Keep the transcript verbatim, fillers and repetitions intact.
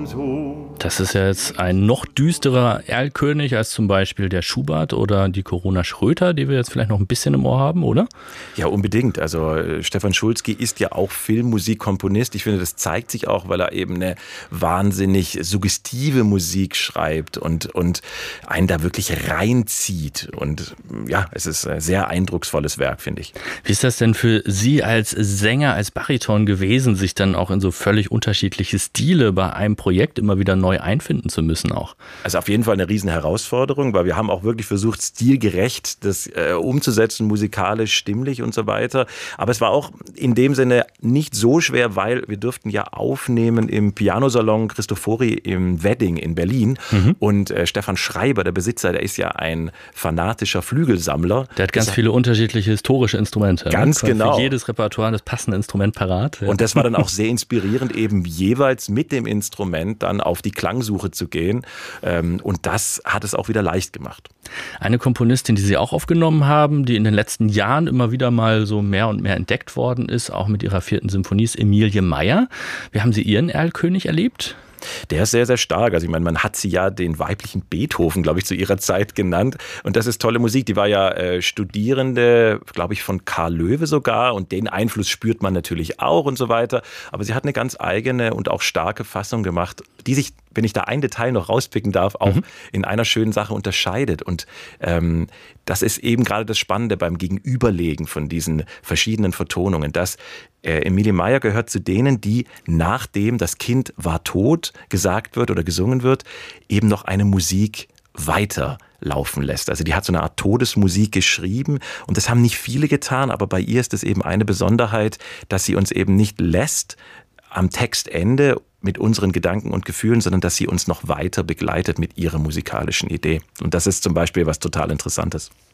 Das ist ja jetzt ein noch düsterer Erlkönig als zum Beispiel der Schubert oder die Corona Schröter, die wir jetzt vielleicht noch ein bisschen im Ohr haben, oder? Ja, unbedingt. Also Stefan Schulzky ist ja auch Filmmusikkomponist. Ich finde, das zeigt sich auch, weil er eben eine wahnsinnig suggestive Musik schreibt und, und einen da wirklich reinzieht. Und ja, es ist ein sehr eindrucksvolles Werk, finde ich. Wie ist das denn für Sie als Sänger, als Bariton gewesen, sich dann auch in so völlig unterschiedliche Stile bei einem Projekt immer wieder neu einfinden zu müssen auch? Also auf jeden Fall eine riesen Herausforderung, weil wir haben auch wirklich versucht, stilgerecht das äh, umzusetzen, musikalisch, stimmlich und so weiter. Aber es war auch in dem Sinne nicht so schwer, weil wir durften ja aufnehmen im Pianosalon Cristofori im Wedding in Berlin. Mhm. Und äh, Stefan Schreiber, der Besitzer, der ist ja ein fanatischer Flügelsammler. Der hat ganz das viele unterschiedliche historische Instrumente. Ganz ne? genau. Für jedes Repertoire das passende Instrument parat. Ja. Und das war dann auch sehr inspirierend, eben jeweils mit dem Instrument dann auf die Klangsuche zu gehen. Und das hat es auch wieder leicht gemacht. Eine Komponistin, die Sie auch aufgenommen haben, die in den letzten Jahren immer wieder mal so mehr und mehr entdeckt worden ist, auch mit ihrer vierten Symphonie, ist Emilie Meyer. Wie haben Sie Ihren Erlkönig erlebt? Der ist sehr, sehr stark. Also ich meine, man hat sie ja den weiblichen Beethoven, glaube ich, zu ihrer Zeit genannt. Und das ist tolle Musik. Die war ja äh, Studierende, glaube ich, von Karl Löwe sogar. Und den Einfluss spürt man natürlich auch und so weiter. Aber sie hat eine ganz eigene und auch starke Fassung gemacht, die sich, wenn ich da ein Detail noch rauspicken darf, auch mhm. in einer schönen Sache unterscheidet. Und ähm, das ist eben gerade das Spannende beim Gegenüberlegen von diesen verschiedenen Vertonungen, dass äh, Emilie Meyer gehört zu denen, die nachdem das Kind war tot gesagt wird oder gesungen wird, eben noch eine Musik weiter laufen lässt. Also die hat so eine Art Todesmusik geschrieben und das haben nicht viele getan, aber bei ihr ist es eben eine Besonderheit, dass sie uns eben nicht lässt am Textende mit unseren Gedanken und Gefühlen, sondern dass sie uns noch weiter begleitet mit ihrer musikalischen Idee. Und das ist zum Beispiel was total Interessantes.